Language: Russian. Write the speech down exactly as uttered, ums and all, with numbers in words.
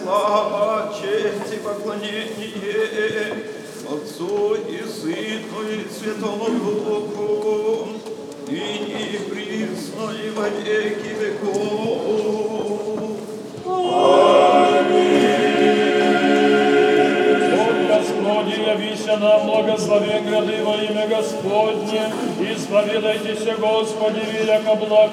слава, честь и поклонение Отцу и Сыну и Святому Духу, ныне и присно и во веки веков. Аминь. Господи, явися нам, благословен гряды во имя Господне, исповедайтесь, Господи, велико благ